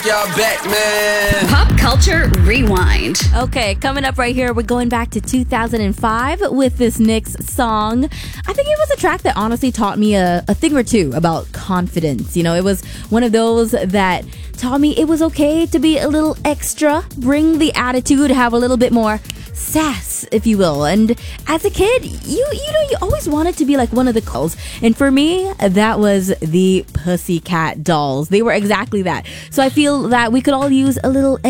Y'all back, man. Pop Culture Rewind. Okay, coming up right here, we're going back to 2005 with this NYX song. I think it was a track that honestly taught me a thing or two about confidence. You know, it was one of those that taught me it was okay to be a little extra, bring the attitude, have a little bit more sass, if you will. And as a kid, you always wanted to be like one of the girls. And for me, that was the Pussycat Dolls. They were exactly that. So I feel that we could all use a little